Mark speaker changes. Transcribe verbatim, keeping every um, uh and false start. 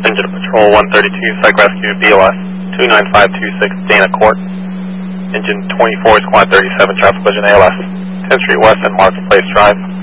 Speaker 1: Engine Patrol one thirty-two, Psych Rescue, B L S two nine five two six, Dana Court. Engine twenty-four, Squad thirty-seven, Traffic Collision, A L S tenth Street West and Marketplace Drive.